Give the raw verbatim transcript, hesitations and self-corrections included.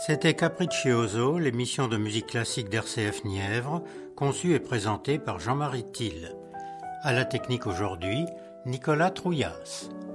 C'était Capriccioso, l'émission de musique classique d'R C F Nièvre, conçue et présentée par Jean-Marie Thill. À la technique aujourd'hui, Nicolas Trouillas.